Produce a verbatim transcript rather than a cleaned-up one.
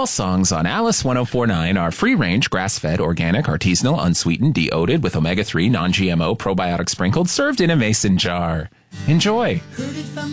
All songs on Alice ten forty-nine are free-range, grass-fed, organic, artisanal, unsweetened, deoded with omega three, non-G M O, probiotic sprinkled, served in a mason jar. Enjoy.